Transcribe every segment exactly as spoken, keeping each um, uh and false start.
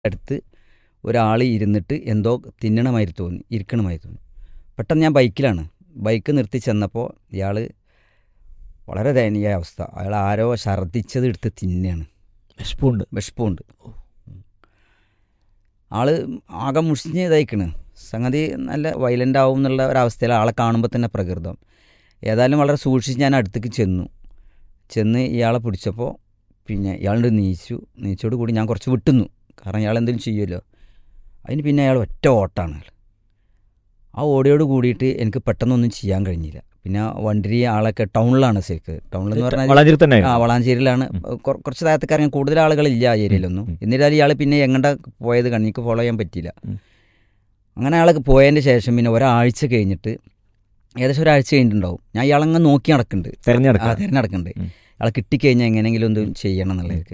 അടുത്ത് ഒരാൾ ഇരുന്നിട്ട് എന്തോ തിന്നണമാതിരി തോന്നി, ഇരിക്കണമാതിരി തോന്നി. പെട്ടെന്ന് ഞാൻ ബൈക്കിലാണ്, ബൈക്ക് നിർത്തി ചെന്നപ്പോൾ ഇയാൾ വളരെ ദയനീയ അവസ്ഥ. അയാൾ ആരോ ഛർദ്ദിച്ചത് എടുത്ത് തിന്നുകയാണ്. വിശപ്പുണ്ട്. വിശപ്പുണ്ട്. ആള് ആകെ മുഷിഞ്ഞ് ഇതായിക്കണ്. സംഗതി നല്ല വയലൻ്റ് ആവും എന്നുള്ള ഒരവസ്ഥയിൽ ആളെ കാണുമ്പോൾ തന്നെ പ്രകൃതം. ഏതായാലും വളരെ സൂക്ഷിച്ച് ഞാൻ അടുത്തേക്ക് ചെന്നു. ചെന്ന് ഇയാളെ പിടിച്ചപ്പോൾ പിന്നെ ഇയാളുടെ നീച്ചു നീച്ചോട് കൂടി ഞാൻ കുറച്ച് വിട്ടുന്നു. കാരണം ഇയാൾ എന്തെങ്കിലും ചെയ്യുമല്ലോ. അതിന് പിന്നെ അയാൾ ഒറ്റ ഓട്ടാണ്. ആ ഓടിയോട് കൂടിയിട്ട് എനിക്ക് പെട്ടെന്നൊന്നും ചെയ്യാൻ കഴിഞ്ഞില്ല. പിന്നെ വണ്ടി ആളൊക്കെ ടൗണിലാണ് ശരിക്ക്. ടൗണിലെന്ന് പറഞ്ഞാൽ ആ വളാഞ്ചേരിയിലാണ്. കുറച്ച് താഴത്തേക്ക് ഇറങ്ങാൻ കൂടുതൽ ആളുകളില്ല ആ ഏരിയയിലൊന്നും. എന്നിട്ടാലും ഇയാൾ പിന്നെ എങ്ങോട്ടാ പോയത് കണ്ട് എനിക്ക് ഫോളോ ചെയ്യാൻ പറ്റിയില്ല. അങ്ങനെ അയാൾക്ക് പോയതിൻ്റെ ശേഷം പിന്നെ ഒരാഴ്ച കഴിഞ്ഞിട്ട്, ഏകദേശം ഒരാഴ്ച കഴിഞ്ഞിട്ടുണ്ടാവും, ഞാൻ ഇയാളങ്ങ് നോക്കി നടക്കുന്നുണ്ട്, തിരഞ്ഞെടുക്കുക ആ തിരഞ്ഞെടുക്കുന്നുണ്ട്. ഇയാളെ കിട്ടിക്കഴിഞ്ഞാൽ എങ്ങനെയെങ്കിലും ഒന്നും ചെയ്യണം എന്നുള്ളവർക്ക്.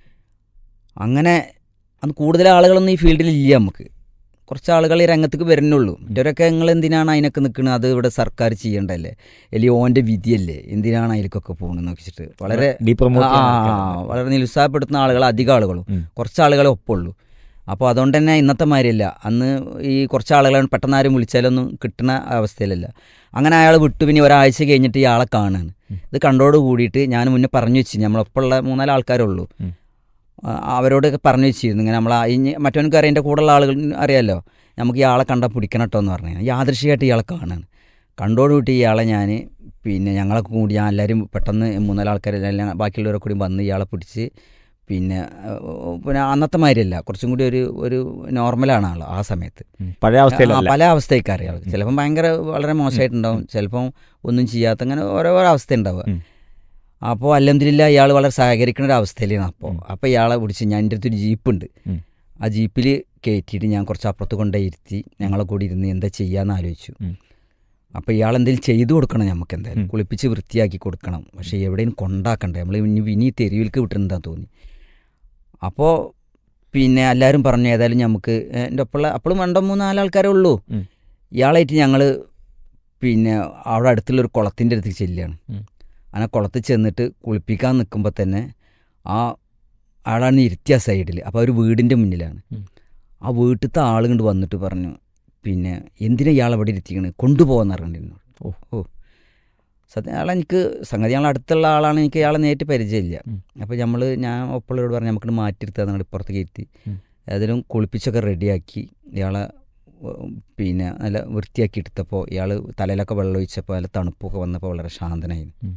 അങ്ങനെ അന്ന് കൂടുതൽ ആളുകളൊന്നും ഈ ഫീൽഡിലില്ല. നമുക്ക് കുറച്ച് ആളുകൾ ഈ രംഗത്തേക്ക് വരുന്നുള്ളൂ. മറ്റവരൊക്കെ നിങ്ങൾ എന്തിനാണ് അതിനൊക്കെ നിൽക്കുന്നത്, അത് ഇവിടെ സർക്കാർ ചെയ്യേണ്ടല്ലേ, അല്ലെങ്കിൽ ഓൻ്റെ വിധിയല്ലേ, എന്തിനാണ് അതിലേക്കൊക്കെ പോകണമെന്ന് വെച്ചിട്ട് വളരെ വളരെ നിരുത്സാഹപ്പെടുത്തുന്ന ആളുകൾ അധികം ആളുകളും കുറച്ച് ആളുകളെ ഒപ്പുള്ളൂ. അപ്പോൾ അതുകൊണ്ട് തന്നെ ഇന്നത്തെ മാതിരിയല്ല. അന്ന് ഈ കുറച്ച് ആളുകളെ പെട്ടെന്ന് ആരും വിളിച്ചാലൊന്നും കിട്ടുന്ന അവസ്ഥയിലല്ല. അങ്ങനെ അയാൾ വിട്ടു. പിന്നെ ഒരാഴ്ച കഴിഞ്ഞിട്ട് ഈ ആളെ കാണുകയാണ്. ഇത് കണ്ടോട് കൂടിയിട്ട് ഞാൻ മുന്നേ പറഞ്ഞു വെച്ചു, നമ്മളൊപ്പമുള്ള മൂന്നാല് ആൾക്കാരുള്ളൂ, അവരോടൊക്കെ പറഞ്ഞു വെച്ചിരുന്നു ഇങ്ങനെ നമ്മൾ ഇനി മറ്റവനക്ക് അറിയാം, എൻ്റെ കൂടെയുള്ള ആളുകൾ അറിയാമല്ലോ, നമുക്ക് ഈ ആളെ കണ്ടാൽ പിടിക്കണം കേട്ടോ എന്ന് പറഞ്ഞു. യാദൃശ്യമായിട്ട് ഇയാളെ കാണുകയാണ്. കണ്ടോട് കൂട്ടി ഇയാളെ ഞാൻ പിന്നെ ഞങ്ങളൊക്കെ കൂടി ഞാൻ എല്ലാവരും പെട്ടെന്ന് മൂന്നാല് ആൾക്കാരെല്ലാം ബാക്കിയുള്ളവരെ കൂടി വന്ന് ഇയാളെ പിടിച്ച് പിന്നെ പിന്നെ അന്നത്തെ മാതിരിയല്ല, കുറച്ചും കൂടി ഒരു ഒരു നോർമലാണ് ആൾ ആ സമയത്ത്. പഴയ അവസ്ഥയിൽ പല അവസ്ഥയൊക്കെ അറിയാം. ചിലപ്പം ഭയങ്കര വളരെ മോശമായിട്ടുണ്ടാവും, ചിലപ്പം ഒന്നും ചെയ്യാത്ത, അങ്ങനെ ഓരോരോ അവസ്ഥ ഉണ്ടാവുക. അപ്പോൾ അൽഹംദുലില്ലാ ഇയാൾ വളരെ സഹകരിക്കുന്ന ഒരു അവസ്ഥയിലാണ്. അപ്പോൾ അപ്പോൾ ഇയാളെ പിടിച്ച് ഞാൻ എൻ്റെ അടുത്തൊരു ജീപ്പുണ്ട്, ആ ജീപ്പിൽ കയറ്റിയിട്ട് ഞാൻ കുറച്ച് അപ്പുറത്ത് കൊണ്ടുപോയി ഇരുത്തി ഞങ്ങളെ കൂടി ഇരുന്ന് എന്താ ചെയ്യാമെന്ന് ആലോചിച്ചു. അപ്പോൾ ഇയാൾ എന്തെങ്കിലും ചെയ്തു കൊടുക്കണം, നമുക്ക് എന്തായാലും കുളിപ്പിച്ച് വൃത്തിയാക്കി കൊടുക്കണം. പക്ഷേ എവിടെയും കൊണ്ടാക്കണ്ടേ, നമ്മൾ ഇനി ഇനി തെരുവിലേക്ക് വിട്ടിട്ടുണ്ടെന്ന് തോന്നി. അപ്പോൾ പിന്നെ എല്ലാവരും പറഞ്ഞു ഏതായാലും നമുക്ക് എൻ്റെ ഒപ്പമുള്ള അപ്പോഴും രണ്ടോ മൂന്നോ നാലാൾക്കാരേ ഉള്ളൂ. ഇയാളായിട്ട് ഞങ്ങൾ പിന്നെ അവിടെ അടുത്തുള്ളൊരു കുളത്തിൻ്റെ അടുത്തേക്ക് ചെല്ലുകയാണ്. അങ്ങനെ കുളത്തിൽ ചെന്നിട്ട് കുളിപ്പിക്കാൻ നിൽക്കുമ്പോൾ തന്നെ ആ ആളാണ് ഇരുത്തിയ സൈഡിൽ. അപ്പോൾ ഒരു വീടിൻ്റെ മുന്നിലാണ്. ആ വീട്ടിലത്തെ ആൾ കൊണ്ട് വന്നിട്ട് പറഞ്ഞു, പിന്നെ എന്തിനാ ഇയാൾ അവിടെ ഇരുത്തിക്കണ്, കൊണ്ടുപോകാന്ന് പറഞ്ഞിരുന്നു. ഓ ഓ സത്യം അയാളെ എനിക്ക് സംഗതി ഞങ്ങൾ അടുത്തുള്ള ആളാണ്, എനിക്ക് ഇയാളെ നേരിട്ട് പരിചയമില്ല. അപ്പോൾ നമ്മൾ ഞാൻ ഒപ്പുള്ളവരോട് പറഞ്ഞു നമുക്ക് മാറ്റിയിരുത്തുക എന്നാണ്, ഇപ്പുറത്തേക്ക് ഇരുത്തി ഏതായാലും കുളിപ്പിച്ചൊക്കെ റെഡിയാക്കി ഇയാളെ പിന്നെ നല്ല വൃത്തിയാക്കി എടുത്തപ്പോൾ ഇയാൾ തലയിലൊക്കെ വെള്ളം ഒഴിച്ചപ്പോൾ നല്ല തണുപ്പൊക്കെ വന്നപ്പോൾ വളരെ ശാന്തനായിരുന്നു.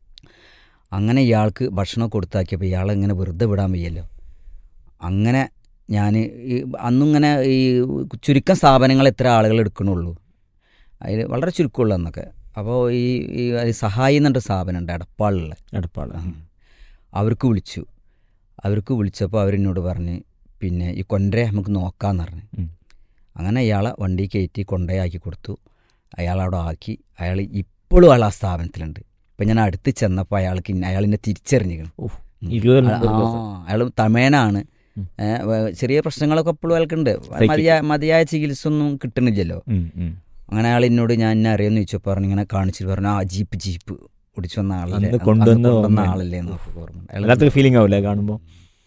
അങ്ങനെ ഇയാൾക്ക് ഭക്ഷണം കൊടുത്താക്കിയപ്പോൾ ഇയാളെങ്ങനെ വെറുതെ വിടാൻ വയ്യല്ലോ. അങ്ങനെ ഞാൻ ഈ അന്നിങ്ങനെ ഈ ചുരുക്കം സ്ഥാപനങ്ങൾ എത്ര ആളുകൾ എടുക്കണുള്ളൂ, അതിൽ വളരെ ചുരുക്കമുള്ളൂ അന്നൊക്കെ. അപ്പോൾ ഈ ഈ സഹായി എന്നൊരു സ്ഥാപനമുണ്ട് എടപ്പാളിലുള്ള, എടപ്പാൾ അവർക്ക് വിളിച്ചു. അവർക്ക് വിളിച്ചപ്പോൾ അവരെന്നോട് പറഞ്ഞ് പിന്നെ ഈ കൊണ്ടരെ നമുക്ക് നോക്കാമെന്ന് പറഞ്ഞു. അങ്ങനെ ഇയാളെ വണ്ടി കയറ്റി കൊണ്ടയാക്കി കൊടുത്തു. അയാളവിടെ ആക്കി. അയാൾ ഇപ്പോഴും അയാൾ ആ സ്ഥാപനത്തിലുണ്ട്. ഇപ്പം ഞാൻ അടുത്ത് ചെന്നപ്പോൾ അയാൾക്ക് അയാളിനെ തിരിച്ചറിഞ്ഞിരിക്കണം. അയാൾ തമേനാണ്. ചെറിയ പ്രശ്നങ്ങളൊക്കെ എപ്പോഴും അയാൾക്കുണ്ട്. മതിയായ മതിയായ ചികിത്സ ഒന്നും കിട്ടണില്ലല്ലോ. അങ്ങനെ അയാൾ എന്നോട് ഞാൻ എന്നെ അറിയാമെന്ന് ചോദിച്ചപ്പോൾ പറഞ്ഞു, ഇങ്ങനെ കാണിച്ചിട്ട് പറഞ്ഞു ആ ജീപ്പ് ജീപ്പ് ഓടിച്ചു വന്ന ആളല്ലേ, കൊണ്ടുവന്ന ആളല്ലേ എന്നൊക്കെ ഫീലിംഗ് ആവില്ലേ കാണുമ്പോൾ.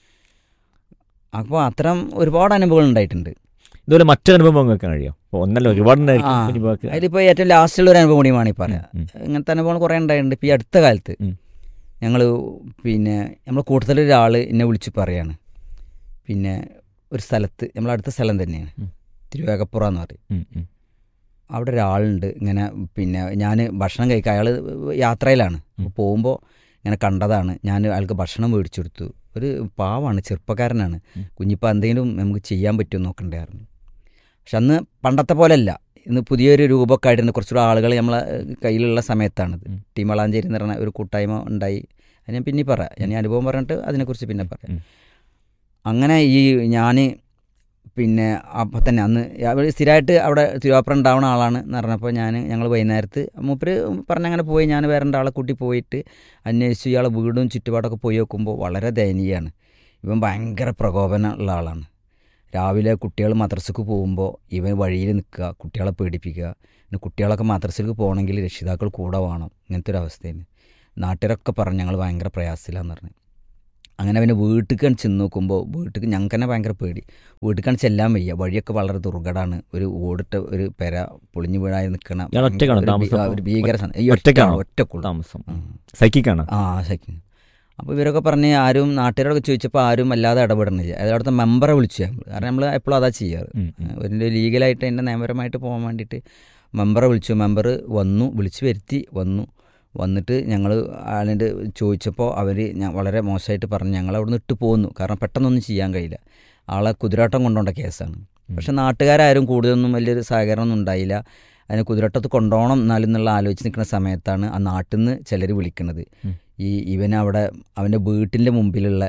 അപ്പോൾ അത്തരം ഒരുപാട് അനുഭവങ്ങൾ ഉണ്ടായിട്ടുണ്ട്. ഇതുപോലെ മറ്റൊരു അനുഭവം കേൾക്കാൻ കഴിയും. ഒന്നല്ല ഒരുപാട്. അതിലിപ്പോൾ ഏറ്റവും ലാസ്റ്റുള്ള ഒരു അനുഭവം കൂടി വേണമെങ്കിൽ പറയാം. ഇങ്ങനത്തെ അനുഭവങ്ങൾ കുറേ ഉണ്ടായിട്ടുണ്ട്. ഇപ്പോൾ ഈ അടുത്ത കാലത്ത് ഞങ്ങൾ പിന്നെ നമ്മൾ കൂടുതലൊരാൾ എന്നെ വിളിച്ച് പറയാണ്, പിന്നെ ഒരു സ്ഥലത്ത് നമ്മളടുത്ത സ്ഥലം തന്നെയാണ്, തിരുവേഗപ്പുറ എന്ന് പറയും. അവിടെ ഒരാളുണ്ട് ഇങ്ങനെ, പിന്നെ ഞാൻ ഭക്ഷണം കഴിക്കുക, അയാൾ യാത്രയിലാണ്. അപ്പോൾ പോകുമ്പോൾ ഇങ്ങനെ കണ്ടതാണ്. ഞാൻ അയാൾക്ക് ഭക്ഷണം മേടിച്ചു കൊടുത്തു. ഒരു പാവാണ്, ചെറുപ്പക്കാരനാണ്. കുഞ്ഞിപ്പോൾ എന്തെങ്കിലും നമുക്ക് ചെയ്യാൻ പറ്റുമോ നോക്കണ്ടായിരുന്നു. പക്ഷെ അന്ന് പണ്ടത്തെ പോലെയല്ല, ഇന്ന് പുതിയൊരു രൂപമൊക്കെ ആയിരുന്നു. കുറച്ചുകൂടെ ആളുകൾ നമ്മളെ കയ്യിലുള്ള സമയത്താണിത്. ടീം വളാഞ്ചേരി എന്ന് പറഞ്ഞ ഒരു കൂട്ടായ്മ ഉണ്ടായി. അത് ഞാൻ പിന്നെ പറയാം, ഞാൻ അനുഭവം പറഞ്ഞിട്ട് അതിനെക്കുറിച്ച് പിന്നെ പറയാം. അങ്ങനെ ഈ ഞാൻ പിന്നെ അപ്പം തന്നെ അന്ന് സ്ഥിരമായിട്ട് അവിടെ തിരുവാപ്പുറം ഉണ്ടാവുന്ന ആളാണ് എന്ന് പറഞ്ഞപ്പോൾ ഞാൻ ഞങ്ങൾ വൈകുന്നേരത്ത് മൂപ്പര് പറഞ്ഞങ്ങനെ പോയി. ഞാൻ വേറെ ആളെ കൂട്ടി പോയിട്ട് അന്വേഷിച്ചു. ഇയാളെ വീടും ചുറ്റുപാടൊക്കെ പോയി നോക്കുമ്പോൾ വളരെ ദയനീയമാണ്. ഇവൻ ഭയങ്കര പ്രകോപനം ഉള്ള ആളാണ്. രാവിലെ കുട്ടികൾ മദ്രസക്ക് പോകുമ്പോൾ ഇവൻ വഴിയിൽ നിൽക്കുക, കുട്ടികളെ പേടിപ്പിക്കുക. പിന്നെ കുട്ടികളൊക്കെ മദ്രസക്ക് പോകണമെങ്കിൽ രക്ഷിതാക്കൾ കൂടെ വേണം. ഇങ്ങനത്തെ ഒരു അവസ്ഥയിൽ നാട്ടുകാരൊക്കെ പറഞ്ഞു ഞങ്ങൾ ഭയങ്കര പ്രയാസത്തിലാന്ന് പറഞ്ഞു. അങ്ങനെ അവൻ്റെ വീട്ടിലേക്കാണ് ചെന്ന് നോക്കുമ്പോൾ വീട്ടിൽ ഞങ്ങൾക്ക് തന്നെ ഭയങ്കര പേടി. വീട്ടിലേക്കാണ് ചെല്ലാൻ വയ്യ, വഴിയൊക്കെ വളരെ ദുർഘടമാണ്. ഒരു ഓടിട്ട ഒരു പെര പൊളിഞ്ഞു വീഴായി നിൽക്കണം. ഒരു ഭീകര ഒറ്റക്കുള്ള താമസം സൈക്കിക്കാണ്. ആ സൈക്കിൾ. അപ്പോൾ ഇവരൊക്കെ പറഞ്ഞ് ആരും നാട്ടുകാരൊക്കെ ചോദിച്ചപ്പോൾ ആരും അല്ലാതെ ഇടപെടണില്ല. അതായത് അവിടുത്തെ മെമ്പറെ വിളിച്ചു ഞങ്ങൾ. കാരണം നമ്മൾ എപ്പോഴും അതാ ചെയ്യാറ്. അതിൻ്റെ ലീഗലായിട്ട് അതിൻ്റെ നിയമപരമായിട്ട് പോകാൻ വേണ്ടിയിട്ട് മെമ്പറെ വിളിച്ചു. മെമ്പർ വന്നു, വിളിച്ചു വരുത്തി വന്നു. വന്നിട്ട് ഞങ്ങൾ ആളിൻ്റെ ചോദിച്ചപ്പോൾ അവർ വളരെ മോശമായിട്ട് പറഞ്ഞു ഞങ്ങൾ അവിടെ നിന്ന് ഇട്ട് പോന്നു. കാരണം പെട്ടെന്നൊന്നും ചെയ്യാൻ കഴിയില്ല, ആളെ കുതിരാട്ടം കൊണ്ടുപോകേണ്ട കേസാണ്. പക്ഷെ നാട്ടുകാരും കൂടുതലൊന്നും വലിയൊരു സഹകരണമൊന്നും ഉണ്ടായില്ല. അതിന് കുതിരട്ടത്ത് കൊണ്ടുപോകണം എന്നാലും എന്നുള്ള ആലോചിച്ച് നിൽക്കുന്ന സമയത്താണ് ആ നാട്ടിൽ നിന്ന് ചിലർ വിളിക്കുന്നത്. ഈ ഇവനവിടെ അവൻ്റെ വീട്ടിൻ്റെ മുമ്പിലുള്ള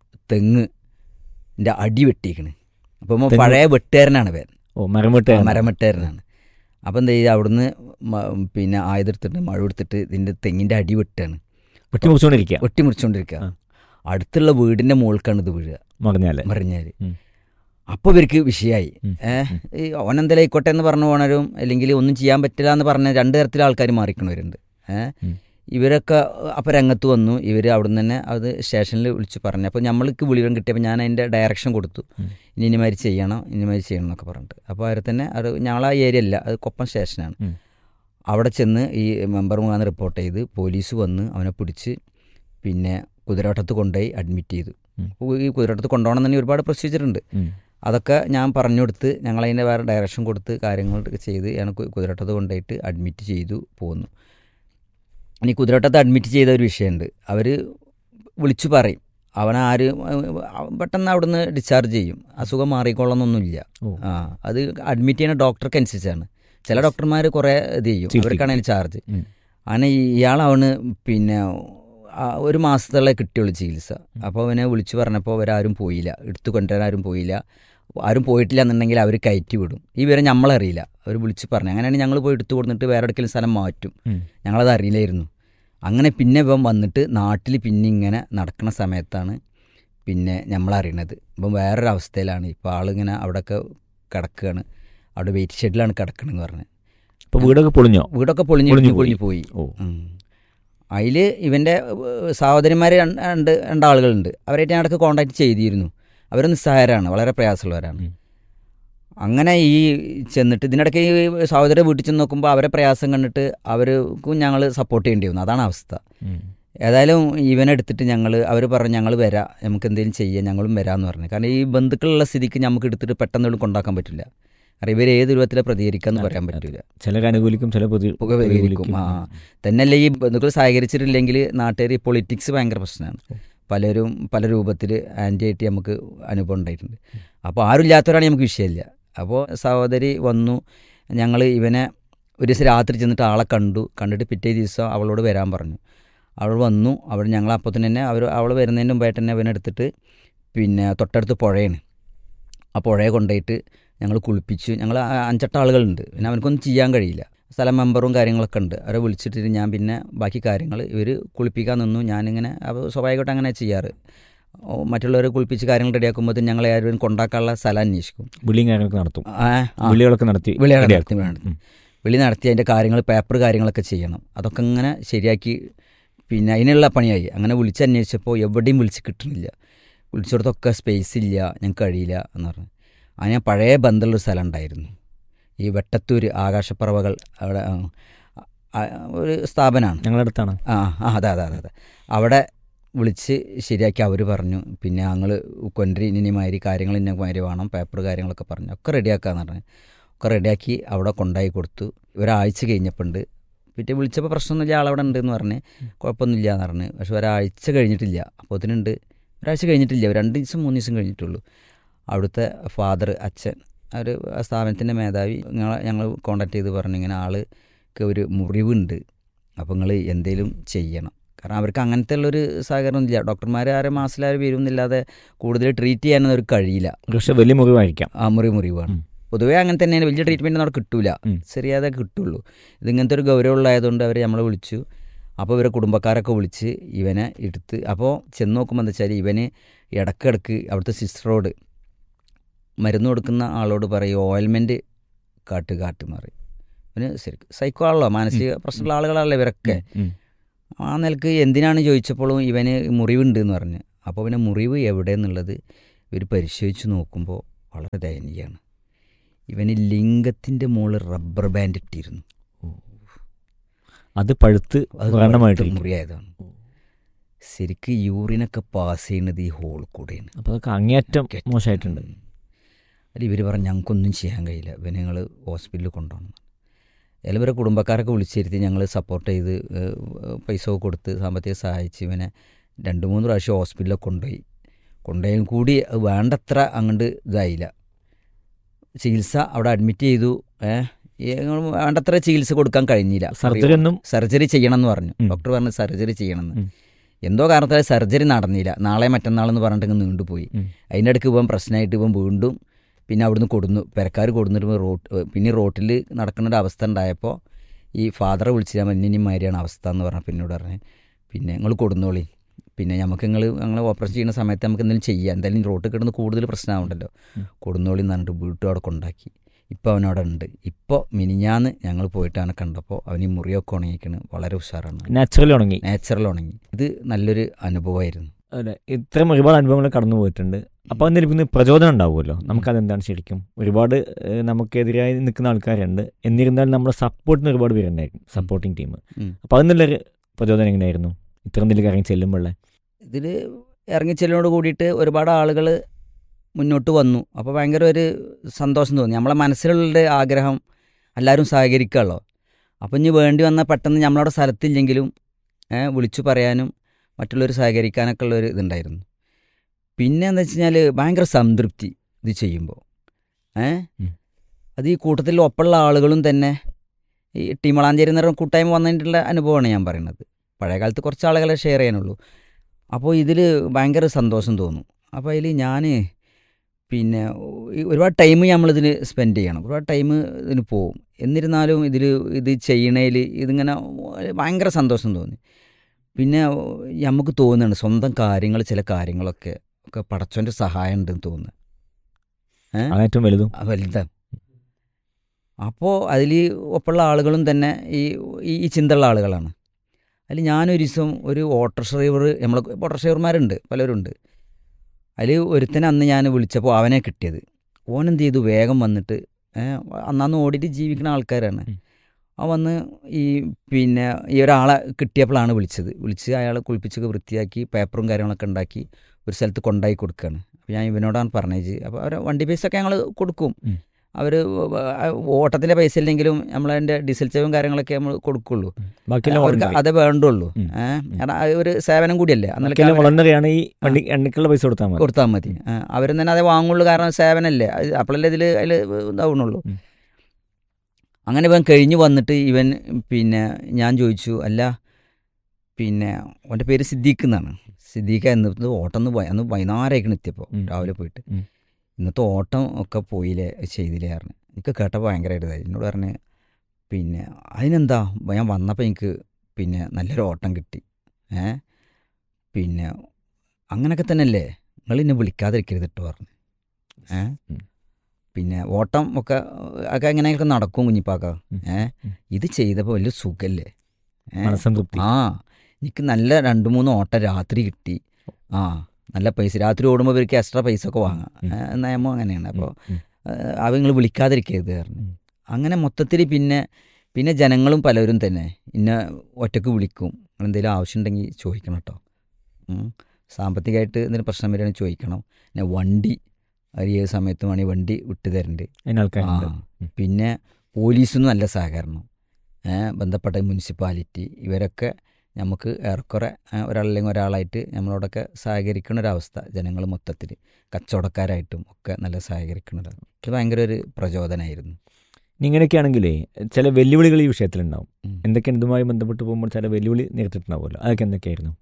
തെങ്ങിൻ്റെ അടി വെട്ടിയിരിക്കണ്. അപ്പം പഴയ വെട്ടുകാരനാണ് ഇവൻ. മരം വെട്ടുകാരൻ മരം വെട്ടുകാരനാണ്. അപ്പം എന്താ ചെയ്യുക, അവിടുന്ന് പിന്നെ ആയുധെടുത്തിട്ട് മഴ എടുത്തിട്ട് ഇതിൻ്റെ തെങ്ങിൻ്റെ അടി വെട്ടുകയാണ്. വെട്ടി മുറിച്ചുകൊണ്ടിരിക്കുക വെട്ടി മുറിച്ചുകൊണ്ടിരിക്കുക അടുത്തുള്ള വീടിൻ്റെ മുകൾക്കാണ് ഇത് വീഴുക മറിഞ്ഞാൽ മറിഞ്ഞാൽ അപ്പോൾ ഇവർക്ക് വിഷയമായി. ഏഹ് ഈ ഓനെന്തെങ്കിലും ആയിക്കോട്ടെ എന്ന് പറഞ്ഞു പോണവരും അല്ലെങ്കിൽ ഒന്നും ചെയ്യാൻ പറ്റില്ല എന്ന് പറഞ്ഞ രണ്ട് തരത്തിലെ ആൾക്കാർ മാറിക്കണവരുണ്ട്. ഏഹ് ഇവരൊക്കെ അപ്പോൾ രംഗത്ത് വന്നു. ഇവർ അവിടുന്ന് തന്നെ അത് സ്റ്റേഷനിൽ വിളിച്ച് പറഞ്ഞു. അപ്പോൾ നമ്മൾക്ക് വിളിവൻ കിട്ടിയപ്പോൾ ഞാൻ അതിൻ്റെ ഡയറക്ഷൻ കൊടുത്തു, ഇനി ഇനിമാതിരി ചെയ്യണം ഇനിമാതിരി ചെയ്യണം എന്നൊക്കെ പറഞ്ഞിട്ട്. അപ്പോൾ അവർ തന്നെ അത് ഞങ്ങളാ ഏരിയ അല്ല, അത് കൊപ്പം സ്റ്റേഷനാണ്. അവിടെ ചെന്ന് ഈ മെമ്പർ മുഖാന്ന് റിപ്പോർട്ട് ചെയ്ത് പോലീസ് വന്ന് അവനെ പിടിച്ച് പിന്നെ കുതിരവട്ടത്ത് കൊണ്ടുപോയി അഡ്മിറ്റ് ചെയ്തു. ഈ കുതിരവട്ടത്ത് കൊണ്ടുപോകണം തന്നെ ഒരുപാട് പ്രൊസീജിയറുണ്ട്. അതൊക്കെ ഞാൻ പറഞ്ഞു കൊടുത്ത് ഞങ്ങളതിൻ്റെ വേറെ ഡയറക്ഷൻ കൊടുത്ത് കാര്യങ്ങളൊക്കെ ചെയ്ത് ഞാൻ കുതിരവട്ടത്ത് കൊണ്ടുപോയിട്ട് അഡ്മിറ്റ് ചെയ്തു പോന്നു. ഇനി കുതിരവട്ടത്ത് അഡ്മിറ്റ് ചെയ്ത ഒരു വിഷയമുണ്ട്. അവർ വിളിച്ചു പറയും അവനാര് പെട്ടെന്ന് അവിടുന്ന് ഡിസ്ചാർജ് ചെയ്യും, അസുഖം മാറിക്കൊള്ളണമെന്നൊന്നുമില്ല. ആ അത് അഡ്മിറ്റ് ചെയ്യുന്ന ഡോക്ടർക്ക് അനുസരിച്ചാണ്. ചില ഡോക്ടർമാർ കുറേ ഇത് ചെയ്യും, അവർക്കാണ് അതിന് ചാർജ്. അങ്ങനെ ഇയാളവന് പിന്നെ ഒരു മാസത്തോളം കിട്ടിയുള്ളൂ ചികിത്സ. അപ്പോൾ അവനെ വിളിച്ചു പറഞ്ഞപ്പോൾ അവരാരും പോയില്ല, എടുത്തു കൊണ്ടുവരാൻ ആരും പോയില്ല. ആരും പോയിട്ടില്ല എന്നുണ്ടെങ്കിൽ അവർ കയറ്റി വിടും. ഈ വിവരം നമ്മളറിയില്ല, അവർ വിളിച്ച് പറഞ്ഞു. അങ്ങനെയാണ് ഞങ്ങൾ പോയി എടുത്തു കൊടുത്തിട്ട് വേറെ എവിടെയെങ്കിലും സ്ഥലം മാറ്റും. ഞങ്ങളത് അറിയില്ലായിരുന്നു. അങ്ങനെ പിന്നെ ഇവൻ വന്നിട്ട് നാട്ടിൽ പിന്നെ ഇങ്ങനെ നടക്കുന്ന സമയത്താണ് പിന്നെ നമ്മളറിയണത് ഇപ്പം വേറൊരു അവസ്ഥയിലാണ്. ഇപ്പോൾ ആളിങ്ങനെ അവിടെയൊക്കെ കിടക്കുകയാണ്, അവിടെ വെയിറ്റ് ഷെഡിലാണ് കിടക്കണമെന്ന് പറഞ്ഞത്. ഇപ്പോൾ വീടൊക്കെ പൊളിഞ്ഞോ? വീടൊക്കെ പൊളിഞ്ഞു പൊളിഞ്ഞു പോയി. അതിൽ ഇവൻ്റെ സഹോദരിമാർ രണ്ട് രണ്ടാളുകളുണ്ട്, അവരായിട്ട് ഞാൻ ഇടയ്ക്ക് കോൺടാക്ട് ചെയ്തിരുന്നു. അവർ നിസ്സഹായരാണ്, വളരെ പ്രയാസമുള്ളവരാണ്. അങ്ങനെ ഈ ചെന്നിട്ട് ഇതിനിടയ്ക്ക് ഈ സഹോദരരെ വീട്ടിൽ ചെന്ന് നോക്കുമ്പോൾ അവരെ പ്രയാസം കണ്ടിട്ട് അവർക്കും ഞങ്ങൾ സപ്പോർട്ട് ചെയ്യേണ്ടി വന്നു. അതാണ് അവസ്ഥ. ഏതായാലും ഇവനെടുത്തിട്ട് ഞങ്ങൾ അവർ പറഞ്ഞു ഞങ്ങൾ വരാം, നമുക്ക് എന്തെങ്കിലും ചെയ്യാം, ഞങ്ങളും വരാമെന്ന് പറഞ്ഞു. കാരണം ഈ ബന്ധുക്കളുള്ള സ്ഥിതിക്ക് നമുക്ക് എടുത്തിട്ട് പെട്ടെന്ന് കൊണ്ടാക്കാൻ പറ്റില്ല. കാരണം ഇവർ ഏത് രൂപത്തിൽ പ്രതികരിക്കാമെന്ന് പറയാൻ പറ്റില്ല. ചിലർ അനുകൂലിക്കും, ചില പ്രതികരിക്കും. ആ തന്നെയല്ല ഈ ബന്ധുക്കൾ സഹകരിച്ചിട്ടില്ലെങ്കിൽ നാട്ടുകാർ പൊളിറ്റിക്സ് ഭയങ്കര പ്രശ്നമാണ്. പലരും പല രൂപത്തിൽ ആൻറ്റി ആയിട്ട് നമുക്ക് അനുഭവം ഉണ്ടായിട്ടുണ്ട്. അപ്പോൾ ആരും ഇല്ലാത്തവരാണെങ്കിൽ നമുക്ക് വിഷയമില്ല. അപ്പോൾ സഹോദരി വന്നു, ഞങ്ങൾ ഇവനെ ഒരു ദിവസം രാത്രി ചെന്നിട്ട് ആളെ കണ്ടു. കണ്ടിട്ട് പിറ്റേ ദിവസം അവളോട് വരാൻ പറഞ്ഞു. അവൾ വന്നു. അവൾ ഞങ്ങൾ അപ്പോൾ തന്നെ അവർ അവൾ വരുന്നതിന് മുമ്പായിട്ട് തന്നെ ഇവനെടുത്തിട്ട് പിന്നെ തൊട്ടടുത്ത് പുഴയാണ്, ആ പുഴയെ കൊണ്ടുപോയിട്ട് ഞങ്ങൾ കുളിപ്പിച്ചു. ഞങ്ങൾ അഞ്ചെട്ട് ആളുകളുണ്ട്, പിന്നെ അവനക്കൊന്നും ചെയ്യാൻ കഴിയില്ല. സ്ഥലം മെമ്പറും കാര്യങ്ങളൊക്കെ ഉണ്ട്. അവരെ വിളിച്ചിട്ട് ഞാൻ പിന്നെ ബാക്കി കാര്യങ്ങൾ ഇവർ കുളിപ്പിക്കാൻ നിന്നു. ഞാനിങ്ങനെ സ്വാഭാവികമായിട്ട് അങ്ങനെ ചെയ്യാറ്. മറ്റുള്ളവരെ കുളിപ്പിച്ച് കാര്യങ്ങൾ റെഡിയാക്കുമ്പോഴത്തേക്കും ഞങ്ങൾ ആരും കൊണ്ടാക്കാനുള്ള സ്ഥലം അന്വേഷിക്കും. വിളിയും കാര്യങ്ങളൊക്കെ നടത്തും. വിളികളൊക്കെ നടത്തി വിളികളൊക്കെ നടത്തി നടത്തും വിളി നടത്തി അതിൻ്റെ കാര്യങ്ങൾ പേപ്പർ കാര്യങ്ങളൊക്കെ ചെയ്യണം. അതൊക്കെ ഇങ്ങനെ ശരിയാക്കി പിന്നെ അതിനുള്ള പണിയായി. അങ്ങനെ വിളിച്ച് അന്വേഷിച്ചപ്പോൾ എവിടെയും വിളിച്ച് കിട്ടുന്നില്ല. വിളിച്ചിടത്തൊക്കെ സ്പേസ് ഇല്ല, ഞങ്ങൾക്ക് കഴിയില്ല എന്ന് പറഞ്ഞു. അങ്ങനെ പഴയ ബന്ധമുള്ളൊരു സ്ഥലം ഉണ്ടായിരുന്നു, ഈ വെട്ടത്തൂർ ആകാശപ്പറവകൾ, അവിടെ ഒരു സ്ഥാപനമാണ് ഞങ്ങളുടെ അടുത്താണ്. ആ ആ അതെ അതെ അതെ അതെ അവിടെ വിളിച്ച് ശരിയാക്കി. അവർ പറഞ്ഞു പിന്നെ ഞങ്ങൾ കൊണ്ടരി ഇനിമാതിരി കാര്യങ്ങൾ ഇന്നമാതിരി വേണം, പേപ്പർ കാര്യങ്ങളൊക്കെ പറഞ്ഞു ഒക്കെ റെഡിയാക്കാന്ന് പറഞ്ഞു. ഒക്കെ റെഡിയാക്കി അവിടെ കൊണ്ടായി കൊടുത്തു. ഒരാഴ്ച കഴിഞ്ഞപ്പോണ്ട് പിറ്റേ വിളിച്ചപ്പോൾ പ്രശ്നമൊന്നുമില്ല, ആളവിടെ ഉണ്ട് എന്ന് പറഞ്ഞ് കുഴപ്പമൊന്നുമില്ല എന്ന് പറഞ്ഞ്. പക്ഷെ ഒരാഴ്ച കഴിഞ്ഞിട്ടില്ല, അപ്പോൾ അതിനുണ്ട് ഒരാഴ്ച കഴിഞ്ഞിട്ടില്ല, രണ്ട് ദിവസം മൂന്ന് ദിവസം കഴിഞ്ഞിട്ടുള്ളൂ. അവിടുത്തെ ഫാദർ അച്ഛൻ ഒരു സ്ഥാപനത്തിൻ്റെ മേധാവി ഞങ്ങൾ ഞങ്ങൾ കോൺടാക്ട് ചെയ്ത് പറഞ്ഞു ഇങ്ങനെ ആൾക്ക് ഒരു മുറിവുണ്ട്, അപ്പോൾ നിങ്ങൾ എന്തെങ്കിലും ചെയ്യണം. കാരണം അവർക്ക് അങ്ങനത്തെ ഉള്ളൊരു സഹകരണം ഇല്ല. ഡോക്ടർമാർ ആരും മാസത്തിലാരും വരുമെന്നില്ലാതെ കൂടുതൽ ട്രീറ്റ് ചെയ്യാനൊന്നും അവർക്ക് കഴിയില്ല. പക്ഷേ വലിയ മുറിവായിരിക്കാം. ആ മുറി മുറിവാണ് പൊതുവേ അങ്ങനെ തന്നെയാണ്. വലിയ ട്രീറ്റ്മെൻറ്റ് അവിടെ കിട്ടൂല, ചെറിയാതെ കിട്ടുള്ളൂ. ഇതിങ്ങനത്തെ ഒരു ഗൗരവമുള്ളതായതുകൊണ്ട് അവർ നമ്മളെ വിളിച്ചു. അപ്പോൾ ഇവരെ കുടുംബക്കാരൊക്കെ വിളിച്ച് ഇവനെ എടുത്ത് അപ്പോൾ ചെന്ന് നോക്കുമ്പോൾ എന്താ വെച്ചാൽ ഇവന് ഇടക്കിടക്ക് അവിടുത്തെ സിസ്റ്ററോട് മരുന്ന് കൊടുക്കുന്ന ആളോട് പറയും ഓയിൽമെൻറ്റ് കാട്ട് കാട്ട് മാറി. ഇവന് ശരിക്കും സൈക്കോ ആണല്ലോ, മാനസിക പ്രശ്നമുള്ള ആളുകളാണല്ലോ ഇവരൊക്കെ. ആ നിലക്ക് എന്തിനാണ് ചോദിച്ചപ്പോഴും ഇവന് മുറിവുണ്ട് എന്ന് പറഞ്ഞ്. അപ്പോൾ പിന്നെ മുറിവ് എവിടെയെന്നുള്ളത് ഇവർ പരിശോധിച്ച് നോക്കുമ്പോൾ വളരെ ദയനീയമാണ്. ഇവന് ലിംഗത്തിൻ്റെ മുകളിൽ റബ്ബർ ബാൻഡ് ഇട്ടിരുന്നു. അത് പഴുത്ത് അത് മുറിയായതാണ്. ശരിക്കും യൂറിനൊക്കെ പാസ് ചെയ്യുന്നത് ഈ ഹോൾ കൂടെയാണ്. അപ്പോൾ അതൊക്കെ അങ്ങേയറ്റം മോശമായിട്ടുണ്ട്. അല്ല ഇവർ പറഞ്ഞു ഞങ്ങൾക്കൊന്നും ചെയ്യാൻ കഴിയില്ല, ഇവനെ ഞങ്ങൾ ഹോസ്പിറ്റലിൽ കൊണ്ടുപോകണം. എല്ലാവരും കുടുംബക്കാരൊക്കെ വിളിച്ചിരുത്തി ഞങ്ങൾ സപ്പോർട്ട് ചെയ്ത് പൈസ കൊടുത്ത് സാമ്പത്തിക സഹായിച്ച് ഇവനെ രണ്ട് മൂന്ന് പ്രാവശ്യം ഹോസ്പിറ്റലിൽ കൊണ്ടുപോയി. കൊണ്ടുപോയും കൂടി അത് വേണ്ടത്ര അങ്ങോട്ട് ഇതായില്ല. ചികിത്സ അവിടെ അഡ്മിറ്റ് ചെയ്തു. വേണ്ടത്ര ചികിത്സ കൊടുക്കാൻ കഴിഞ്ഞില്ല. സർജറി ഒന്നും സർജറി ചെയ്യണം എന്ന് പറഞ്ഞു. ഡോക്ടർ പറഞ്ഞു സർജറി ചെയ്യണമെന്ന്. എന്തോ കാരണത്താൽ സർജറി നടന്നില്ല. നാളെ മറ്റന്നാളെന്ന് പറഞ്ഞിട്ട് നീണ്ടുപോയി. അതിൻ്റെ ഇടയ്ക്ക് ഇവൻ പ്രശ്നമായിട്ട് ഇവൻ വീണ്ടും പിന്നെ അവിടുന്ന് കൊടുന്നു പെരക്കാർ കൊടുന്നിട്ട് റോട്ട് പിന്നെ റോട്ടിൽ നടക്കുന്നൊരു അവസ്ഥ ഉണ്ടായപ്പോൾ ഈ ഫാദറെ വിളിച്ചാൽ മഞ്ഞിനിമാരിയാണ് അവസ്ഥ എന്ന് പറഞ്ഞാൽ പിന്നോട് പറഞ്ഞ് പിന്നെ നിങ്ങൾ കൊടുന്നോളി, പിന്നെ നമുക്ക് നിങ്ങൾ ഞങ്ങൾ ഓപ്പറേഷൻ ചെയ്യുന്ന സമയത്ത് നമുക്ക് എന്തെങ്കിലും ചെയ്യാം, എന്തായാലും റോട്ടിൽ കിടന്ന് കൂടുതൽ പ്രശ്നമാവുണ്ടല്ലോ, കൊടുന്നോളി എന്ന് പറഞ്ഞിട്ട് വീട്ടും അവിടെ കൊണ്ടാക്കി. ഇപ്പോൾ അവനവിടെ ഉണ്ട്. ഇപ്പോൾ മിനിഞ്ഞാന്ന് ഞങ്ങൾ പോയിട്ടാണ് കണ്ടപ്പോൾ അവന് ഈ മുറിയൊക്കെ ഉണങ്ങിക്കണ്, വളരെ ഉഷാറാണ്, നാച്ചുറൽ ഉണങ്ങി നാച്ചുറൽ ഉണങ്ങി. ഇത് നല്ലൊരു അനുഭവമായിരുന്നു. അതെ, ഇത്രയും ഒരുപാട് അനുഭവങ്ങൾ കടന്നു പോയിട്ടുണ്ട്. അപ്പോൾ അതിന് ലഭിക്കുന്ന പ്രചോദനം ഉണ്ടാവുമല്ലോ, നമുക്കതെന്താണ് ശരിക്കും? ഒരുപാട് നമുക്കെതിരായി നിൽക്കുന്ന ആൾക്കാരുണ്ട്, എന്നിരുന്നാലും നമ്മുടെ സപ്പോർട്ടിന് ഒരുപാട് പേരുണ്ടായിരിക്കും, സപ്പോർട്ടിങ് ടീം. അപ്പോൾ അതിനുള്ളൊരു പ്രചോദനം എങ്ങനെയായിരുന്നു ഇത്രയും ഇതിലേക്ക് ഇറങ്ങി ചെല്ലുമ്പോഴേ? ഇതിൽ ഇറങ്ങി ചെല്ലുന്നതോട് കൂടിയിട്ട് ഒരുപാട് ആളുകൾ മുന്നോട്ട് വന്നു. അപ്പോൾ ഭയങ്കര ഒരു സന്തോഷം തോന്നി. നമ്മളെ മനസ്സിലുള്ള ആഗ്രഹം എല്ലാവരും സഹകരിക്കുകയുള്ളൂ. അപ്പം ഇനി വേണ്ടി വന്നാൽ പെട്ടെന്ന് നമ്മളവിടെ സ്ഥലത്തില്ലെങ്കിലും വിളിച്ചു പറയാനും മറ്റുള്ളവർ സഹകരിക്കാനൊക്കെ ഉള്ളൊരു ഇതുണ്ടായിരുന്നു. പിന്നെ എന്താ വെച്ച് കഴിഞ്ഞാൽ ഭയങ്കര സംതൃപ്തി ഇത് ചെയ്യുമ്പോൾ. ഏഹ് അത് ഈ കൂട്ടത്തിൽ ഒപ്പമുള്ള ആളുകളും തന്നെ ഈ ടീമളാഞ്ചേരി എന്ന് പറയുന്ന കൂട്ടായ്മ വന്നതിനുള്ള അനുഭവമാണ് ഞാൻ പറയുന്നത്. പഴയ കാലത്ത് കുറച്ച് ആളുകളെ ഷെയർ ചെയ്യാനുള്ളൂ. അപ്പോൾ ഇതിൽ ഭയങ്കര സന്തോഷം തോന്നും. അപ്പോൾ അതിൽ ഞാൻ പിന്നെ ഒരുപാട് ടൈം നമ്മളിതിന് സ്പെൻഡ് ചെയ്യണം, ഒരുപാട് ടൈം ഇതിന് പോവും. എന്നിരുന്നാലും ഇതിൽ ഇത് ചെയ്യണതിൽ ഇതിങ്ങനെ ഭയങ്കര സന്തോഷം തോന്നി. പിന്നെ നമുക്ക് തോന്നുന്നുണ്ട് സ്വന്തം കാര്യങ്ങൾ ചില കാര്യങ്ങളൊക്കെ ഒക്കെ പടച്ചോൻ്റെ സഹായം ഉണ്ടെന്ന് തോന്നുന്നു. ഏഹ് ഏറ്റവും വലുതും വലുതാണ്. അപ്പോൾ അതിൽ ഒപ്പമുള്ള ആളുകളും തന്നെ ഈ ഈ ചിന്തയുള്ള ആളുകളാണ്. അതിൽ ഞാനൊരു ദിവസം ഒരു ഓട്ടോറിക്ഷ ഡ്രൈവർ, നമ്മൾ ഓട്ടോറിക്ഷ ഡ്രൈവർമാരുണ്ട് പലരുണ്ട്, അതിൽ ഒരുത്തനെ അന്ന് ഞാൻ വിളിച്ചപ്പോൾ അവനെ കിട്ടിയത്. ഓനെന്ത് ചെയ്തു, വേഗം വന്നിട്ട് അന്നന്ന് ഓടിയിട്ട് ജീവിക്കുന്ന ആൾക്കാരാണ്. ആ വന്ന് ഈ പിന്നെ ഈ ഒരാളെ കിട്ടിയപ്പോഴാണ് വിളിച്ചത്. വിളിച്ച് അയാളെ കുളിപ്പിച്ചൊക്കെ വൃത്തിയാക്കി പേപ്പറും കാര്യങ്ങളൊക്കെ ഉണ്ടാക്കി ഒരു സ്ഥലത്ത് കൊണ്ടായി കൊടുക്കുകയാണ്. അപ്പോൾ ഞാൻ ഇവനോടാണ് പറഞ്ഞത്. അപ്പോൾ അവരെ വണ്ടി പൈസയൊക്കെ ഞങ്ങൾ കൊടുക്കും. അവർ ഓട്ടത്തിൻ്റെ പൈസ ഇല്ലെങ്കിലും നമ്മളതിൻ്റെ ഡീസൽ ചെലവും കാര്യങ്ങളൊക്കെ നമ്മൾ കൊടുക്കുള്ളൂ. അവർക്ക് അതേ വേണ്ടുള്ളൂ. ഏഹ് ഒരു സേവനം കൂടിയല്ലേ, പൈസ കൊടുത്താൽ മതി കൊടുത്താൽ മതി അവരും തന്നെ അതേ വാങ്ങുള്ളൂ. കാരണം സേവനമല്ലേ, അപ്പോഴല്ലേ ഇതിൽ അതിൽ ഇതാവണുള്ളൂ. അങ്ങനെ ഇവൻ കഴിഞ്ഞ് വന്നിട്ട് ഇവൻ പിന്നെ ഞാൻ ചോദിച്ചു, അല്ല പിന്നെ അവൻ്റെ പേര് സിദ്ദീഖ് എന്നാണ്. സിദ്ദീഖ എന്നിട്ട് ഓട്ടം ഒന്ന് അന്ന് വൈകുന്നേരമായിക്കണം എത്തിയപ്പോൾ, രാവിലെ പോയിട്ട് ഇന്നത്തെ ഓട്ടം ഒക്കെ പോയില്ലേ ചെയ്തില്ലേ പറഞ്ഞു. എനിക്ക് കേട്ടപ്പോൾ ഭയങ്കരമായിട്ട് ഇതായി. എന്നോട് പറഞ്ഞ് പിന്നെ അതിനെന്താ, ഞാൻ വന്നപ്പോൾ എനിക്ക് പിന്നെ നല്ലൊരു ഓട്ടം കിട്ടി. ഏ പിന്നെ അങ്ങനെയൊക്കെ തന്നെയല്ലേ, നിങ്ങൾ എന്നെ വിളിക്കാതിരിക്കരുത് കേട്ടോ പറഞ്ഞു. ഏ പിന്നെ ഓട്ടം ഒക്കെ ഒക്കെ എങ്ങനെയൊക്കെ നടക്കും കുഞ്ഞിപ്പാക്ക. ഏഹ് ഇത് ചെയ്തപ്പോൾ വലിയ സുഖല്ലേ. ആ എനിക്ക് നല്ല രണ്ട് മൂന്ന് ഓട്ടം രാത്രി കിട്ടി. ആ നല്ല പൈസ രാത്രി ഓടുമ്പോൾ ഇവർക്ക് എക്സ്ട്രാ പൈസ ഒക്കെ വാങ്ങാം, നിയമം അങ്ങനെയാണ്. അപ്പോൾ അവ നിങ്ങൾ വിളിക്കാതിരിക്കരുത് പറഞ്ഞു. അങ്ങനെ മൊത്തത്തിൽ പിന്നെ പിന്നെ ജനങ്ങളും പലരും തന്നെ ഇന്നെ ഒറ്റക്ക് വിളിക്കും, എന്തെങ്കിലും ആവശ്യമുണ്ടെങ്കിൽ ചോദിക്കണം കേട്ടോ, സാമ്പത്തികമായിട്ട് എന്തെങ്കിലും പ്രശ്നം വരികയാണെങ്കിൽ ചോദിക്കണം. പിന്നെ വണ്ടി അത് ഏത് സമയത്തും വേണമെങ്കിൽ വണ്ടി വിട്ടു തരണ്ട്. ആ പിന്നെ പോലീസൊന്നും നല്ല സഹകരണം, ബന്ധപ്പെട്ട മുനിസിപ്പാലിറ്റി ഇവരൊക്കെ നമുക്ക് ഏറെക്കുറെ ഒരാളല്ലെങ്കിൽ ഒരാളായിട്ട് നമ്മളോടൊക്കെ സഹകരിക്കുന്ന ഒരവസ്ഥ. ജനങ്ങൾ മൊത്തത്തിൽ കച്ചവടക്കാരായിട്ടും ഒക്കെ നല്ല സഹകരിക്കുന്നതാണ്. ഇത് ഭയങ്കര ഒരു പ്രചോദനമായിരുന്നു. ഇങ്ങനെയൊക്കെ ആണെങ്കിലേ ചില വെല്ലുവിളികൾ ഈ വിഷയത്തിലുണ്ടാവും. എന്തൊക്കെയാണ് ഇതുമായി ബന്ധപ്പെട്ട് പോകുമ്പോൾ ചില വെല്ലുവിളി നേരിട്ടിട്ടുണ്ടാവുമല്ലോ, അതൊക്കെ എന്തൊക്കെയായിരുന്നു?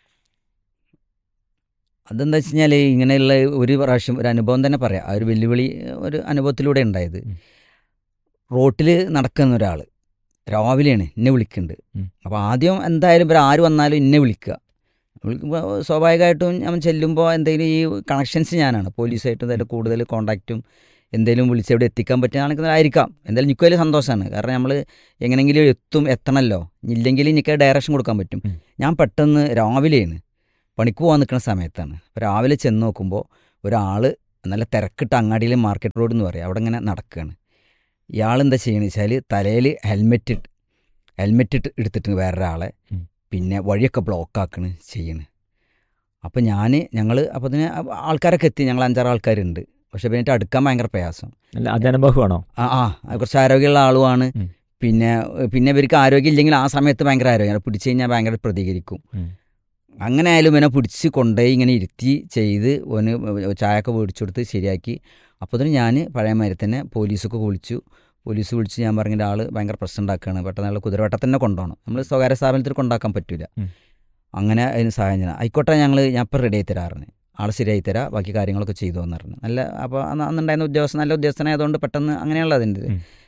അതെന്താ വെച്ച് കഴിഞ്ഞാൽ ഇങ്ങനെയുള്ള ഒരു പ്രാവശ്യം ഒരു അനുഭവം തന്നെ പറയാം. ആ ഒരു വെല്ലുവിളി ഒരു അനുഭവത്തിലൂടെ ഉണ്ടായത്. റോട്ടിൽ നടക്കുന്ന ഒരാൾ രാവിലെയാണ് എന്നെ വിളിക്കുന്നുണ്ട്. അപ്പോൾ ആദ്യം എന്തായാലും ഇവർ ആര് വന്നാലും എന്നെ വിളിക്കുക. വിളിക്കുമ്പോൾ സ്വാഭാവികമായിട്ടും ഞാൻ ചെല്ലുമ്പോൾ എന്തെങ്കിലും ഈ കണക്ഷൻസ് ഞാനാണ് പോലീസായിട്ടും എന്തായാലും കൂടുതൽ കോൺടാക്റ്റും എന്തെങ്കിലും വിളിച്ച് എവിടെ എത്തിക്കാൻ പറ്റുന്നതായിരിക്കാം. എന്തായാലും എനിക്ക് വലിയ സന്തോഷമാണ്. കാരണം നമ്മൾ എങ്ങനെയെങ്കിലും എത്തും എത്തണമല്ലോ, ഇല്ലെങ്കിൽ എനിക്ക് ഡയറക്ഷൻ കൊടുക്കാൻ പറ്റും. ഞാൻ പെട്ടെന്ന് രാവിലെയാണ് പണിക്ക് പോകാൻ നിൽക്കുന്ന സമയത്താണ്. അപ്പോൾ രാവിലെ ചെന്ന് നോക്കുമ്പോൾ ഒരാൾ നല്ല തിരക്കിട്ട അങ്ങാടിയിൽ മാർക്കറ്റ് റോഡ് എന്ന് പറയും, അവിടെ ഇങ്ങനെ നടക്കുകയാണ്. ഇയാൾ എന്താ ചെയ്യണമെന്ന് വെച്ചാൽ തലയിൽ ഹെൽമെറ്റ് ഇട്ട് ഹെൽമെറ്റ് ഇട്ട് എടുത്തിട്ട് വേറൊരാളെ പിന്നെ വഴിയൊക്കെ ബ്ലോക്കാക്കണ് ചെയ്യണ്. അപ്പോൾ ഞാൻ ഞങ്ങൾ അപ്പോൾ അതിന് ആൾക്കാരൊക്കെ എത്തി, ഞങ്ങൾ അഞ്ചാറ് ആൾക്കാരുണ്ട്. പക്ഷെ പിന്നെ അടുക്കാൻ ഭയങ്കര പ്രയാസം. അല്ല അത് അനുഭവമാണോ? ആ ആ കുറച്ച് ആരോഗ്യമുള്ള ആളുമാണ്. പിന്നെ പിന്നെ ഇവർക്ക് ആരോഗ്യം ഇല്ലെങ്കിൽ ആ സമയത്ത് ഭയങ്കര ആരോഗ്യം പിടിച്ചു കഴിഞ്ഞാൽ ഭയങ്കര പ്രതികരിക്കും. അങ്ങനെ ആയാലും ഇവനെ പിടിച്ച് കൊണ്ടുപോയി ഇങ്ങനെ ഇരുത്തി ചെയ്ത് ഓന് ചായയൊക്കെ മേടിച്ചു കൊടുത്ത് ശരിയാക്കി. അപ്പോൾ തന്നെ ഞാൻ പഴയമാതിരി തന്നെ പോലീസൊക്കെ വിളിച്ചു. പോലീസ് വിളിച്ച് ഞാൻ പറഞ്ഞ ആൾ ഭയങ്കര പ്രശ്നം ഉണ്ടാക്കുകയാണ്, പെട്ടെന്ന് ആൾ കുതിരവട്ടം തന്നെ കൊണ്ടുപോകണം, നമ്മൾ സ്വകാര്യ സ്ഥാപനത്തിൽ കൊണ്ടാക്കാൻ പറ്റില്ല. അങ്ങനെ അതിന് സഹായം ചെയ്യണം. ആയിക്കോട്ടെ, ഞങ്ങൾ ഞാൻ ഇപ്പം റെഡി ആയി തരാറുണ്ട്, ആൾ ശരിയായി തരാം, ബാക്കി കാര്യങ്ങളൊക്കെ ചെയ്തു എന്ന് പറഞ്ഞു. നല്ല അപ്പോൾ അന്ന് അന്നുണ്ടായിരുന്ന ഉദ്യോഗസ്ഥൻ നല്ല ഉദ്യോഗസ്ഥനായതുകൊണ്ട് പെട്ടെന്ന് അങ്ങനെയുള്ള അതിൻ്റെ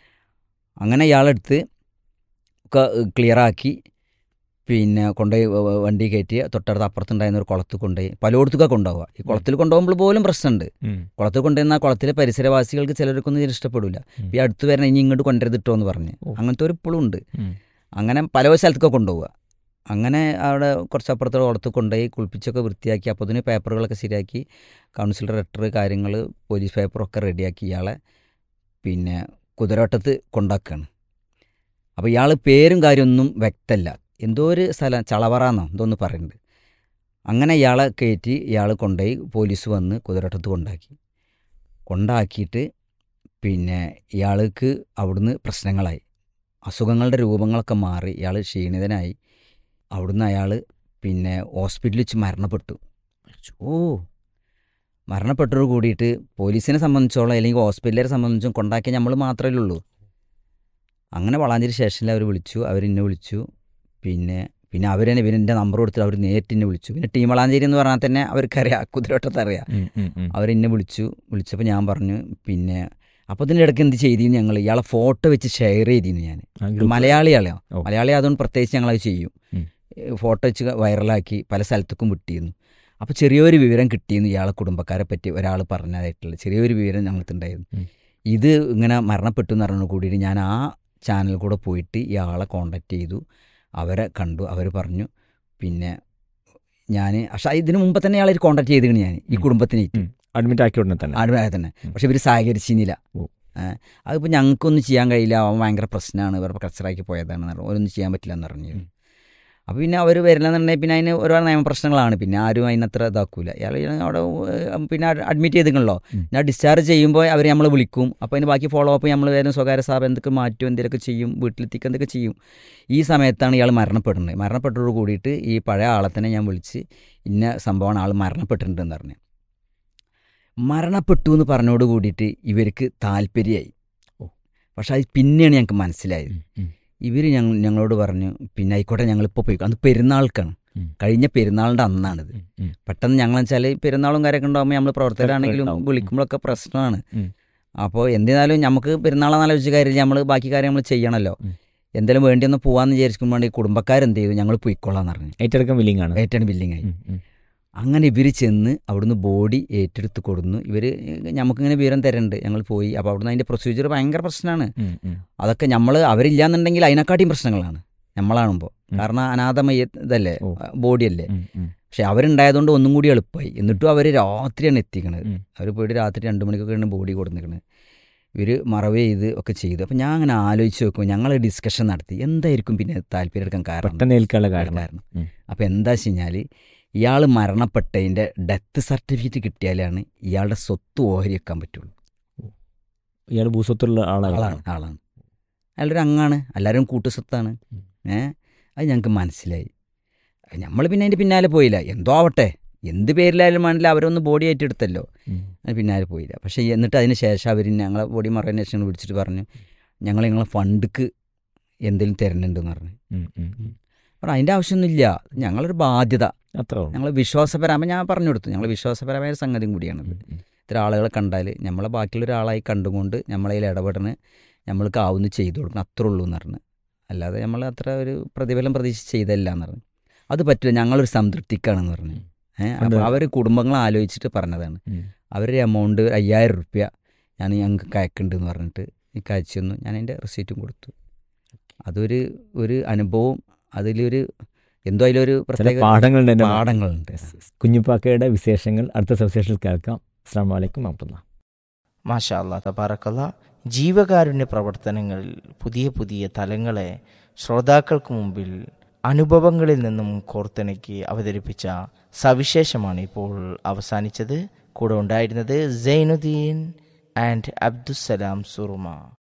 അങ്ങനെ ഇയാളെടുത്ത് ഒക്കെ ക്ലിയറാക്കി പിന്നെ കൊണ്ടുപോയി വണ്ടി കയറ്റി തൊട്ടടുത്ത് അപ്പുറത്തുണ്ടായിരുന്ന ഒരു കുളത്തിൽ കൊണ്ടുപോയി പലയിടത്തൊക്കെ കൊണ്ടുപോവുക. ഈ കുളത്തിൽ കൊണ്ടുപോകുമ്പോൾ പോലും പ്രശ്നമുണ്ട്. കുളത്തിൽ കൊണ്ടുവന്നാൽ കുളത്തിലെ പരിസരവാസികൾക്ക് ചിലർക്കൊന്നും ഇതിന് ഇഷ്ടപ്പെടില്ല. ഈ അടുത്ത് വരണം, ഇനി ഇങ്ങോട്ട് കൊണ്ടുവരുതിട്ടോ എന്ന് പറഞ്ഞ് അങ്ങനത്തെ ഒരു ഇപ്പോഴും ഉണ്ട്. അങ്ങനെ പല സ്ഥലത്തൊക്കെ കൊണ്ടുപോവുക. അങ്ങനെ അവിടെ കുറച്ചപ്പുറത്തോടെ കുളത്ത് കൊണ്ടുപോയി കുളിപ്പിച്ചൊക്കെ വൃത്തിയാക്കി. അപ്പോൾ അതിന് പേപ്പറുകളൊക്കെ ശരിയാക്കി കൗൺസിലർ ലെറ്റർ കാര്യങ്ങൾ പോലീസ് പേപ്പറൊക്കെ റെഡിയാക്കി ഇയാളെ പിന്നെ കുതിരവട്ടത്ത് കൊണ്ടാക്കുകയാണ്. അപ്പോൾ ഇയാൾ പേരും കാര്യമൊന്നും വ്യക്തമല്ല, എന്തോ ഒരു സ്ഥലം ചളവറാന്നോ എന്തോന്ന് പറയുന്നുണ്ട്. അങ്ങനെ ഇയാളെ കയറ്റി ഇയാൾ കൊണ്ടുപോയി പോലീസ് വന്ന് കുതിരവട്ടത്ത് കൊണ്ടാക്കി. കൊണ്ടാക്കിയിട്ട് പിന്നെ ഇയാൾക്ക് അവിടുന്ന് പ്രശ്നങ്ങളായി, അസുഖങ്ങളുടെ രൂപങ്ങളൊക്കെ മാറി, ഇയാൾ ക്ഷീണിതനായി. അവിടുന്ന് അയാൾ പിന്നെ ഹോസ്പിറ്റലിൽ വെച്ച് മരണപ്പെട്ടു. ഓ മരണപ്പെട്ടോട് കൂടിയിട്ട് പോലീസിനെ സംബന്ധിച്ചോളം അല്ലെങ്കിൽ ഹോസ്പിറ്റലിനെ സംബന്ധിച്ചും കൊണ്ടാക്കിയാൽ നമ്മൾ മാത്രമേ ഉള്ളൂ. അങ്ങനെ വളാഞ്ചേരി സ്റ്റേഷനിൽ അവർ വിളിച്ചു, അവരെന്നെ വിളിച്ചു. പിന്നെ പിന്നെ അവർ തന്നെ ഇവരെൻ്റെ നമ്പർ കൊടുത്തിട്ട് അവർ നേരിട്ട് എന്നെ വിളിച്ചു. പിന്നെ ടീം വളാഞ്ചേരി എന്ന് പറഞ്ഞാൽ തന്നെ അവർക്കറിയാം, കുതിരവട്ടത്ത് അറിയാം. അവരെന്നെ വിളിച്ചു. വിളിച്ചപ്പോൾ ഞാൻ പറഞ്ഞു പിന്നെ അപ്പോൾ ഇതിൻ്റെ ഇടയ്ക്ക് എന്ത് ചെയ്തിരുന്നു, ഞങ്ങൾ ഇയാളെ ഫോട്ടോ വെച്ച് ഷെയർ ചെയ്തിരുന്നു. ഞാൻ മലയാളിയാളോ മലയാളി ആയതുകൊണ്ട് പ്രത്യേകിച്ച് ഞങ്ങളത് ചെയ്യും. ഫോട്ടോ വെച്ച് വൈറലാക്കി പല സ്ഥലത്തേക്കും വിട്ടിരുന്നു. അപ്പോൾ ചെറിയൊരു വിവരം കിട്ടിയിരുന്നു, ഇയാളെ കുടുംബക്കാരെ പറ്റി ഒരാൾ പറഞ്ഞതായിട്ടുള്ള ചെറിയൊരു വിവരം ഞങ്ങൾക്കുണ്ടായിരുന്നു. ഇത് ഇങ്ങനെ മരണപ്പെട്ടു എന്ന് പറഞ്ഞു കൂടിയിട്ട് ഞാൻ ആ ചാനലിൽ കൂടെ പോയിട്ട് ഇയാളെ കോണ്ടാക്ട് ചെയ്തു, അവരെ കണ്ടു. അവർ പറഞ്ഞു പിന്നെ ഞാൻ പക്ഷേ ഇതിന് മുമ്പ് തന്നെ ഇയാളെ കോണ്ടാക്ട് ചെയ്തിരുന്നു ഞാൻ ഈ കുടുംബത്തിനെ അഡ്മിറ്റ് ആക്കി ഉടനെ തന്നെ അഡ്മിറ്റ് തന്നെ. പക്ഷെ ഇവർ സഹകരിച്ചിരുന്നില്ല. അതിപ്പോൾ ഞങ്ങൾക്കൊന്നും ചെയ്യാൻ കഴിയില്ല, അവൻ ഭയങ്കര പ്രശ്നമാണ്, ഇവരുടെ കച്ചറാക്കി പോയതാണെന്ന് പറഞ്ഞു, അവരൊന്നും ചെയ്യാൻ പറ്റില്ല എന്ന് പറഞ്ഞു. അപ്പോൾ പിന്നെ അവർ വരില്ലെന്നുണ്ടെങ്കിൽ പിന്നെ അതിന് ഒരുപാട് നിയമപ്രശ്നങ്ങളാണ്, പിന്നെ ആരും അതിനത്ര ഇതാക്കൂല. ഇയാൾ അവിടെ പിന്നെ അഡ്മിറ്റ് ചെയ്തിട്ടുണ്ടല്ലോ, ഞാൻ ഡിസ്ചാർജ് ചെയ്യുമ്പോൾ അവർ നമ്മൾ വിളിക്കും. അപ്പോൾ അതിന് ബാക്കി ഫോളോ അപ്പ് നമ്മൾ വേറെ സ്വകാര്യ സ്ഥാപനം എന്തൊക്കെ മാറ്റും, എന്തെങ്കിലുമൊക്കെ ചെയ്യും, വീട്ടിലെത്തിക്കുക എന്തൊക്കെ ചെയ്യും. ഈ സമയത്താണ് ഇയാൾ മരണപ്പെടുന്നത്. മരണപ്പെട്ടോട് കൂടിയിട്ട് ഈ പഴയ ആളെ തന്നെ ഞാൻ വിളിച്ച് ഇന്ന സംഭവമാണ്, ആൾ മരണപ്പെട്ടിട്ടുണ്ടെന്ന് പറഞ്ഞു. മരണപ്പെട്ടു എന്ന് പറഞ്ഞോട് കൂടിയിട്ട് ഇവർക്ക് താല്പര്യമായി. പക്ഷെ അത് പിന്നെയാണ് ഞങ്ങൾക്ക് മനസ്സിലായത്. ഇവർ ഞങ്ങൾ ഞങ്ങളോട് പറഞ്ഞു പിന്നെ ആയിക്കോട്ടെ ഞങ്ങളിപ്പോൾ പോയി, അത് പെരുന്നാൾക്കാണ്, കഴിഞ്ഞ പെരുന്നാളിൻ്റെ അന്നാണിത്. പെട്ടെന്ന് ഞങ്ങളെന്ന് വെച്ചാൽ പെരുന്നാളും കാര്യമൊക്കെ ഉണ്ടാകുമ്പോൾ നമ്മൾ പ്രവർത്തകരാണെങ്കിലും വിളിക്കുമ്പോഴൊക്കെ പ്രശ്നമാണ്. അപ്പോൾ എന്തിനാലും നമുക്ക് പെരുന്നാളെന്ന് ആലോചിച്ച കാര്യമില്ല, നമ്മൾ ബാക്കി കാര്യം നമ്മൾ ചെയ്യണമല്ലോ. എന്തെങ്കിലും വേണ്ടിയൊന്ന് പോകാമെന്ന് വിചാരിക്കുമ്പോൾ വേണ്ടി കുടുംബക്കാരെന്ത് ചെയ്തു, ഞങ്ങൾ പോയിക്കൊള്ളാന്ന് പറഞ്ഞു. ഏറ്റെടുക്കാൻ ബില്ലിംഗ് ആണ് ഏറ്റവും ബില്ലിംഗ് ആയി. അങ്ങനെ ഇവർ ചെന്ന് അവിടുന്ന് ബോഡി ഏറ്റെടുത്ത് കൊടുന്നു. ഇവർ നമുക്കിങ്ങനെ വിവരം തരുന്നുണ്ട്, ഞങ്ങൾ പോയി. അപ്പോൾ അവിടുന്ന് അതിൻ്റെ പ്രൊസീജിയർ ഭയങ്കര പ്രശ്നമാണ്. അതൊക്കെ നമ്മൾ അവരില്ലാന്നുണ്ടെങ്കിൽ അതിനെക്കാട്ടിയും പ്രശ്നങ്ങളാണ് നമ്മളാണുമ്പോൾ. കാരണം അനാഥമയ ഇതല്ലേ, ബോഡിയല്ലേ. പക്ഷെ അവരുണ്ടായതുകൊണ്ട് ഒന്നും കൂടി എളുപ്പമായി. എന്നിട്ടും അവർ രാത്രിയാണ് എത്തിക്കണത്. അവർ പോയിട്ട് രാത്രി രണ്ട് മണിക്കൊക്കെയാണ് ബോഡി കൊടുത്തിരിക്കണത്. ഇവർ മറവ് ചെയ്ത് ഒക്കെ ചെയ്തു. അപ്പം ഞാൻ അങ്ങനെ ആലോചിച്ച് നോക്കുമ്പോൾ ഞങ്ങൾ ഡിസ്കഷൻ നടത്തി, എന്തായിരിക്കും പിന്നെ താല്പര്യം എടുക്കാൻ കാരണം കാരണം അപ്പോൾ എന്താ വെച്ച് കഴിഞ്ഞാൽ ഇയാൾ മരണപ്പെട്ടതിൻ്റെ ഡെത്ത് സർട്ടിഫിക്കറ്റ് കിട്ടിയാലാണ് ഇയാളുടെ സ്വത്ത് ഓഹരി വെക്കാൻ പറ്റുള്ളൂ. ഇയാൾ ഭൂസ്വത്തുള്ള ആളാണ് ആളാണ് അയാളൊരു അങ്ങാണ്, എല്ലാവരും കൂട്ടുസ്വത്താണ്. ഏഹ് അത് ഞങ്ങൾക്ക് മനസ്സിലായി. നമ്മൾ പിന്നെ അതിൻ്റെ പിന്നാലെ പോയില്ല. എന്തോ ആവട്ടെ, എന്ത് പേരിലായാലും വേണ്ടില്ല, അവരൊന്ന് ബോഡി ഏറ്റെടുത്തല്ലോ, അതിന് പിന്നാലെ പോയില്ല. പക്ഷേ എന്നിട്ട് അതിന് ശേഷം അവർ ഞങ്ങളെ ബോഡി മറവിന് ശേഷം വിളിച്ചിട്ട് പറഞ്ഞു ഞങ്ങൾ നിങ്ങളെ ഫണ്ടിക്ക് എന്തെങ്കിലും തരുന്നുണ്ടെന്ന് പറഞ്ഞു. അപ്പോൾ അതിൻ്റെ ആവശ്യമൊന്നുമില്ല, ഞങ്ങളൊരു ബാധ്യത, ഞങ്ങൾ വിശ്വാസപരമായി ഞാൻ പറഞ്ഞു കൊടുത്തു, ഞങ്ങൾ വിശ്വാസപരമായ ഒരു സംഗതിയും കൂടിയാണത്. ഇത്ര ആളുകളെ കണ്ടാൽ നമ്മളെ ബാക്കിയുള്ള ഒരാളായി കണ്ടുകൊണ്ട് നമ്മളതിൽ ഇടപെടണ നമ്മൾക്ക് ആവുന്ന ചെയ്തു കൊടുക്കണം, അത്രേ ഉള്ളൂ എന്ന് പറഞ്ഞു. അല്ലാതെ നമ്മൾ അത്ര ഒരു പ്രതിഫലം പ്രതീക്ഷിച്ച് ചെയ്തല്ല എന്ന് പറഞ്ഞു. അത് പറ്റില്ല, ഞങ്ങളൊരു സംതൃപ്തിക്കാണെന്ന് പറഞ്ഞു. ഏഹ് അപ്പോൾ അവർ കുടുംബങ്ങൾ ആലോചിച്ചിട്ട് പറഞ്ഞതാണ്. അവരുടെ എമൗണ്ട് അയ്യായിരം റുപ്യ ഞാൻ ഞങ്ങൾക്ക് കയക്കുന്നുണ്ടെന്ന് പറഞ്ഞിട്ട് എനിക്ക് അയച്ചു തന്നു. ഞാൻ അതിൻ്റെ റെസീറ്റും കൊടുത്തു. അതൊരു ഒരു അനുഭവം, അതിലൊരു എന്തോ അതിലൊരു ചില പ്രത്യേക പാഠങ്ങളുണ്ട് എൻ്റെ പാഠങ്ങളുണ്ട്. കുഞ്ഞുപ്പാക്കയുടെ വിശേഷങ്ങൾ അടുത്ത സവിശേഷത്തിൽ കേൾക്കാം. അസ്സലാമു അലൈക്കും വറഹ്മത്തുള്ളാഹി. മാഷാ അല്ലാ, തബാറക്കല്ലാ. ജീവകാരുണ്യ പ്രവർത്തനങ്ങളിൽ പുതിയ പുതിയ തലങ്ങളെ ശ്രോതാക്കൾക്ക് മുമ്പിൽ അനുഭവങ്ങളിൽ നിന്നും കോർത്തിണക്കി അവതരിപ്പിച്ച സവിശേഷമാണ് ഇപ്പോൾ അവസാനിച്ചത്. കൂടെ ഉണ്ടായിരുന്നത് സൈനുദ്ദീൻ ആൻഡ് അബ്ദുസ്സലാം സുറുമ.